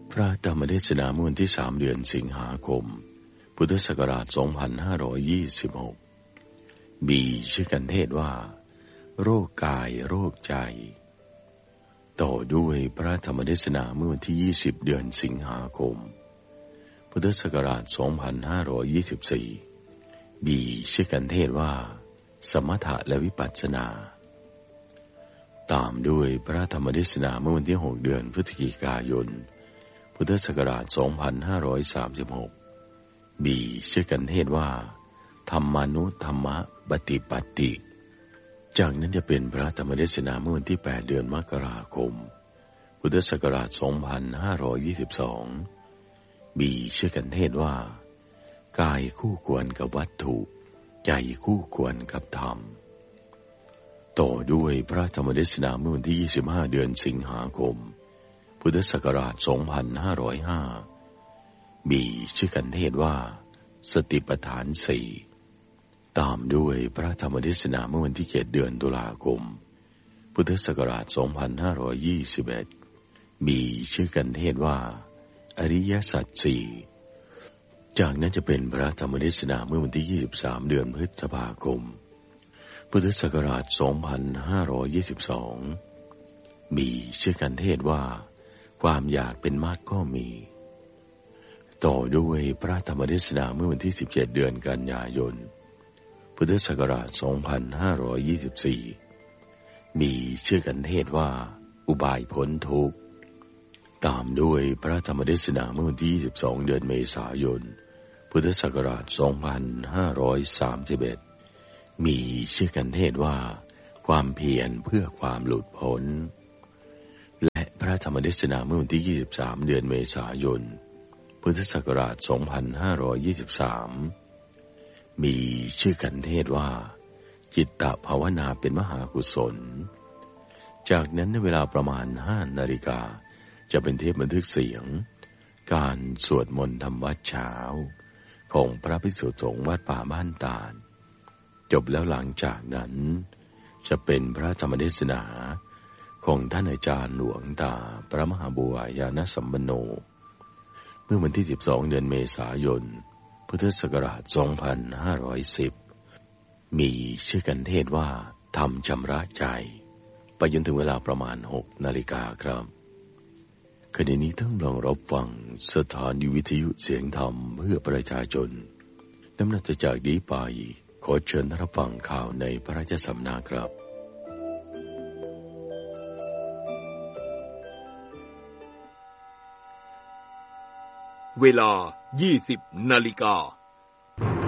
พระธรรมเทศนาเมื่อวันที่3 เดือนสิงหาคมพุทธศักราช2526มีชื่อกันเทศว่าโรคกายโรคใจต่อด้วยพระธรรมเทศนาเมื่อวันที่20 เดือนสิงหาคมพุทธศักราช2524มีชื่อกันเทศว่าสมถะและวิปัสสนาตามด้วยพระธรรมเทศนาเมื่อวันที่6 เดือนพฤศจิกายนพุทธศักราช2536มีชื่อกันเทศว่าธรรมานุธรรมปฏิปัตติจากนั้นจะเป็นพระธรรมเทศนาเมื่อวันที่8 เดือนมกราคมพุทธศักราช2522มีชื่อกันเทศว่ากายคู่ควรกับวัตถุใจคู่ควรกับธรรมต่อด้วยพระธรรมเทศนาเมื่อวันที่25 เดือนสิงหาคมพุทธศักราช2505มีชื่อกันเทศว่าสติปัฏฐาน4ตามด้วยพระธรรมเทศนาเมื่อวันที่7 เดือนตุลาคมพุทธศักราช2521มีชื่อกันเทศว่าอริยสัจ4จากนั้นจะเป็นพระธรรมเทศนาเมื่อวันที่23 เดือนพฤษภาคมพุทธศักราช2522มีชื่อกันเทศว่าความอยากเป็นมากก็มีต่อด้วยพระธรรมเทศนาเมื่อวันที่17 เดือนกันยายนพุทธศักราช2524มีชื่อกันเทศว่าอุบายพ้นทุกข์ตามด้วยพระธรรมเทศนาเมื่อวันที่22 เดือนเมษายนพุทธศักราช2531มีชื่อกันเทศว่าความเพียรเพื่อความหลุดพ้นและพระธรรมเทศนาเมื่อวันที่23 เดือนเมษายนพุทธศักราช2523มีชื่อกันเทศว่าจิตตภาวนาเป็นมหากุศลจากนั้นในเวลาประมาณ 5 นาฬิกาจะเป็นเทปบันทึกเสียงการสวดมนต์ทำวัดเช้าของพระภิกษุสงฆ์วัดป่าบ้านตาลจบแล้วหลังจากนั้นจะเป็นพระธรรมเทศนาของท่านอาจารย์หลวงตาพระมหาบัวยานสัมปันโนเมื่อวันที่12 เดือนเมษายนพุทธศักราช2510มีชื่อกันเทศว่าธรรมชำระใจไปจนถึงเวลาประมาณ 6 นาฬิกาครับขณะนี้ท่านลองรับฟังสถานีวิทยุเสียงธรรมเพื่อประชาชนดำเนินจากนี้ไปขอเชิญรับฟังข่าวในพระราชสำนักครับเวลา 20 นาฬิกา